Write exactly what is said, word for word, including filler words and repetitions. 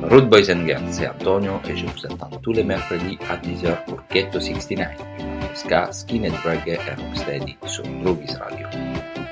Rude Boys and Girls, c'est Antonio et je vous attends tous les mercredis à dix heures pour Ghetto soixante-dix-neuf, ska, skinhead reggae et rocksteady sur Groovies Radio.